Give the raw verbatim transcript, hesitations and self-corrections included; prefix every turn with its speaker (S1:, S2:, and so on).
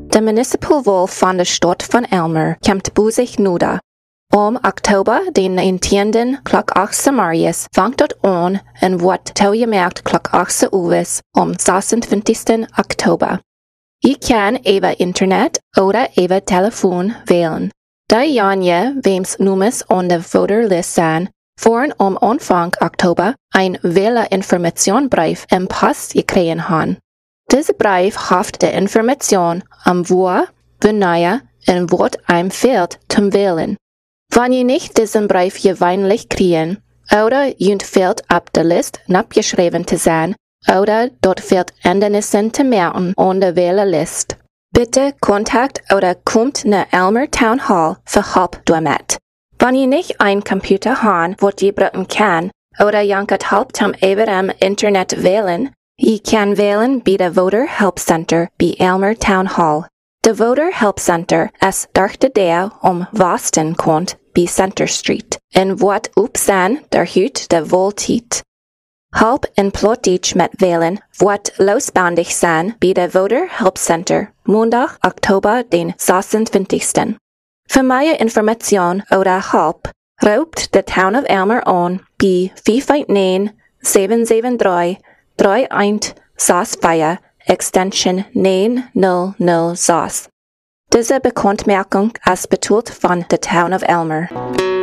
S1: De municipal wol van de stad van Elmer komt boezig noda. Om oktober den negentiende klok acht Marius vangt dat aan en wordt toegemerkt klok acht uur om zesentwintigste oktober. Je kan over internet oder over telefoon wählen. Da je wems nummers on de voterlist zijn, voor om aanvang oktober een wählerinformationsbrief im Post gekregen han. Deze brief heeft de information om waar, wanneer en wat einem fehlt zum wählen. Wenn je nicht diesen Brief gewöhnlich kriegen, oder jünt fehlt ab der List abgeschrieben zu sein, oder dort fehlt Ändernissen zu merken an der Wählerlist. Bitte kontakt oder kommt na Elmer Town Hall für Help damit. Wenn je nicht ein Computer haben, wat je brauchen kann, oder jankert Help zum über am Internet wählen, je kann wählen bei der Voter Help Center bei Elmer Town Hall. De Voter Help Center is dachte der om Wasten kont bij Center Street en wordt op zijn der huut de voltiet. Help en plotich met wählen wordt losbandig zijn bij de Voter Help Center maandag oktober den zesentwintigste. Voor meer information oder help, roept de Town of Elmer aan bij vijf negen zeven zeven drie drie een zes vier Extension negen nul nul zes. Diese Bekanntmerkung ist betont von der Town of Elmer.